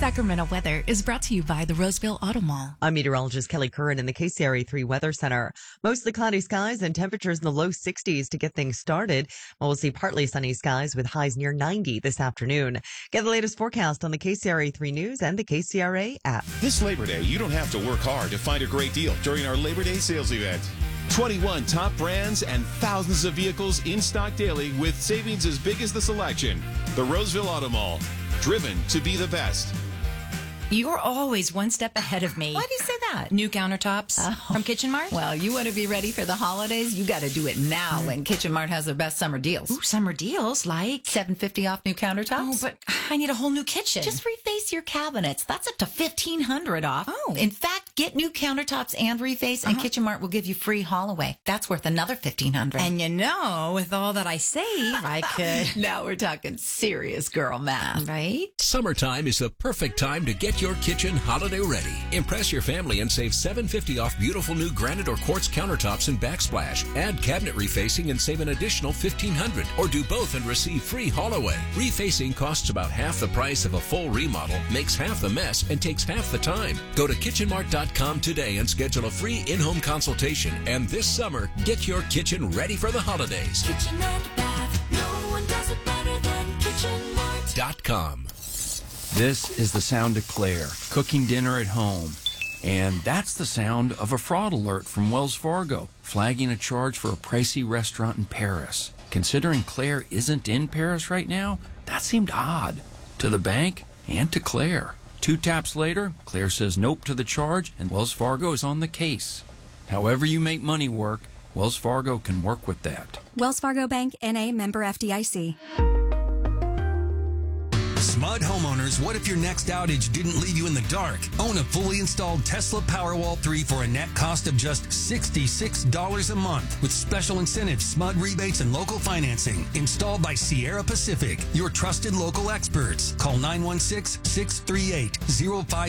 Sacramento weather is brought to you by the Roseville Auto Mall. I'm meteorologist Kelly Curran in the KCRA 3 Weather Center. Mostly cloudy skies and temperatures in the low 60s to get things started. We'll see partly sunny skies with highs near 90 this afternoon. Get the latest forecast on the KCRA 3 News and the KCRA app. This Labor Day, you don't have to work hard to find a great deal during our Labor Day sales event. 21 top brands and thousands of vehicles in stock daily with savings as big as the selection. The Roseville Auto Mall, driven to be the best. You're always one step ahead of me. Why do you say that? New countertops from Kitchen Mart? Well, you want to be ready for the holidays? You got to do it now when Kitchen Mart has their best summer deals. Ooh, summer deals like $7.50 off new countertops. Oh, but I need a whole new kitchen. Just reface your cabinets. That's up to $1,500 off. Oh. In fact, get new countertops and reface, and Kitchen Mart will give you free haul away. That's worth another $1,500. And you know, with all that I save, I could. Now we're talking serious girl math. Right? Summertime is the perfect time to get your kitchen holiday ready. Impress your family and save $7.50 off beautiful new granite or quartz countertops and backsplash. Add cabinet refacing and save an additional $1,500, or do both and receive free haul away. Refacing costs about half the price of a full remodel, makes half the mess, and takes half the time. Go to kitchenmart.com today and schedule a free in-home consultation. And this summer, get your kitchen ready for the holidays. Kitchen and bath, no one does it better than KitchenMart.com. This is the sound of Claire cooking dinner at home. And that's the sound of a fraud alert from Wells Fargo, flagging a charge for a pricey restaurant in Paris. Considering Claire isn't in Paris right now, that seemed odd to the bank and to Claire. 2 taps later, Claire says nope to the charge, and Wells Fargo is on the case. However you make money work, Wells Fargo can work with that. Wells Fargo Bank, N.A., member FDIC. Smud homeowners, what if your next outage didn't leave you in the dark? Own a fully installed Tesla Powerwall 3 for a net cost of just $66 a month with special incentives, Smud rebates, and local financing. Installed by Sierra Pacific, your trusted local experts. Call 916-638-05